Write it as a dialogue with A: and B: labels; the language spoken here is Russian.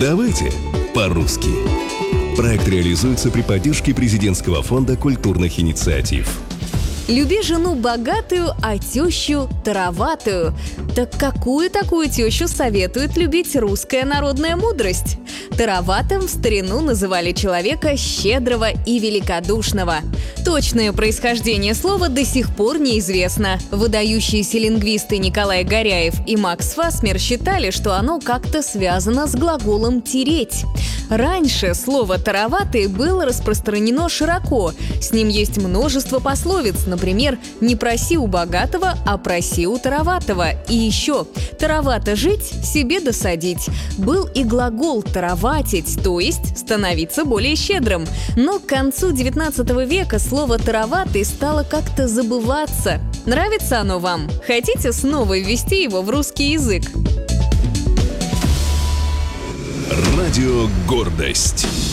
A: Давайте по-русски. Проект реализуется при поддержке Президентского фонда культурных инициатив.
B: Люби жену богатую, а тещу тароватую. Так какую такую тещу советует любить русская народная мудрость? Тароватым в старину называли человека щедрого и великодушного. Точное происхождение слова до сих пор неизвестно. Выдающиеся лингвисты Николай Горяев и Макс Фасмер считали, что оно как-то связано с глаголом «тереть». Раньше слово «тароватый» было распространено широко. С ним есть множество пословиц, например, «не проси у богатого, а проси у тароватого». И еще «таровато жить, себе досадить». Был и глагол «тароватить», то есть становиться более щедрым. Но к концу 19 века слово «тароватый» стало как-то забываться. Нравится оно вам? Хотите снова ввести его в русский язык?
A: Радио «Гордость».